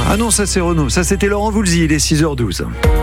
Ah non, ça c'est Renaud. Ça c'était Laurent Voulzy, il est 6h12.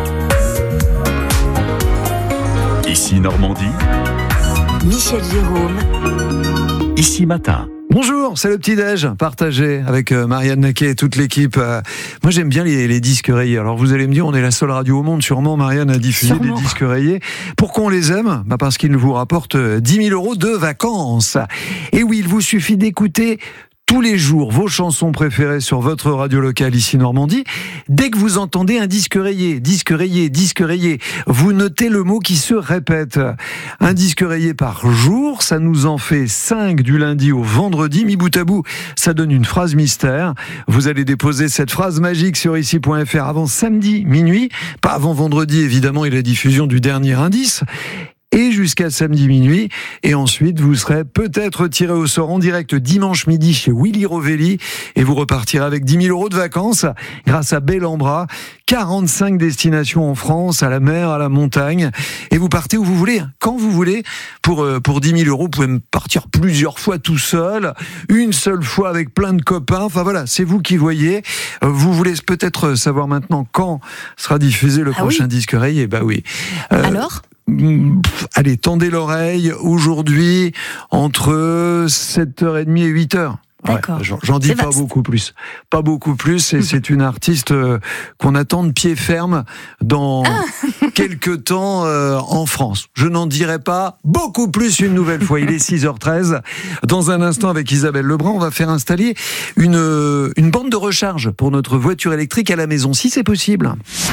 Ici Normandie. Michel Jérôme. Ici Matin. Bonjour, c'est le petit-déj partagé avec Marianne Naquet et toute l'équipe. Moi j'aime bien les disques rayés. Alors vous allez me dire, on est la seule radio au monde, sûrement Marianne a diffusé des disques rayés. Pourquoi on les aime ? Parce qu'ils vous rapportent 10 000 € de vacances. Et oui, il vous suffit d'écouter tous les jours vos chansons préférées sur votre radio locale ici Normandie. Dès que vous entendez un disque rayé, vous notez le mot qui se répète. Un disque rayé par jour, ça nous en fait 5 du lundi au vendredi. Mis bout à bout, ça donne une phrase mystère. Vous allez déposer cette phrase magique sur ici.fr avant samedi minuit, pas avant vendredi évidemment et la diffusion du dernier indice. Et jusqu'à samedi minuit. Et ensuite, vous serez peut-être tiré au sort en direct dimanche midi chez Willy Rovelli. Et vous repartirez avec 10 000 € de vacances grâce à Bel-en-Bras. 45 destinations en France, à la mer, à la montagne. Et vous partez où vous voulez, quand vous voulez. Pour 10 000 €, vous pouvez partir plusieurs fois tout seul, une seule fois avec plein de copains. Enfin voilà, c'est vous qui voyez. Vous voulez peut-être savoir maintenant quand sera diffusé le prochain disque rayé. Bah oui. Alors ? Allez, tendez l'oreille, aujourd'hui, entre 7h30 et 8h. D'accord. Ouais, j'en dis pas beaucoup plus. Pas beaucoup plus, et c'est une artiste qu'on attend de pied ferme dans quelques temps en France. Je n'en dirai pas beaucoup plus une nouvelle fois. Il est 6h13. Dans un instant, avec Isabelle Lebrun, on va faire installer une borne de recharge pour notre voiture électrique à la maison, si c'est possible.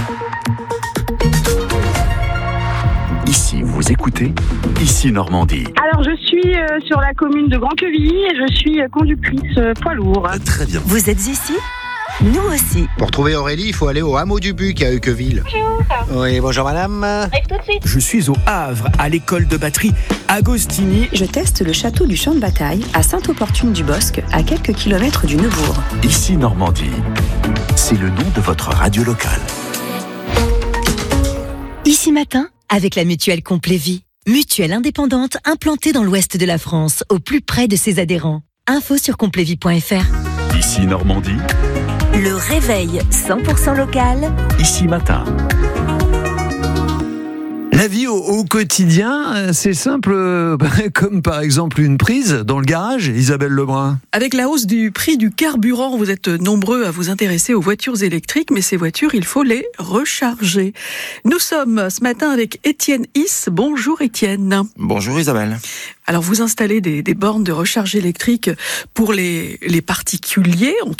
Ici, vous écoutez Ici Normandie. Alors, je suis sur la commune de Grand-Quevilly et je suis conductrice poids lourd. Très bien. Vous êtes ici ? Nous aussi. Pour trouver Aurélie, il faut aller au hameau du Buc à Euqueville. Bonjour. Oui, bonjour madame. Arrive tout de suite. Je suis au Havre, à l'école de batterie Agostini. Je teste le château du Champ de Bataille à Sainte-Opportune-du-Bosc, à quelques kilomètres du Neubourg. Ici Normandie. C'est le nom de votre radio locale. Ici Matin, avec la mutuelle Complévie. Mutuelle indépendante implantée dans l'ouest de la France, au plus près de ses adhérents. Info sur complévie.fr. Ici Normandie. Le réveil 100% local. Ici Matin. La vie au quotidien, c'est simple, comme par exemple une prise dans le garage, Isabelle Lebrun. Avec la hausse du prix du carburant, vous êtes nombreux à vous intéresser aux voitures électriques, mais ces voitures, il faut les recharger. Nous sommes ce matin avec Étienne Is. Bonjour Étienne. Bonjour Isabelle. Alors vous installez des bornes de recharge électrique pour les particuliers,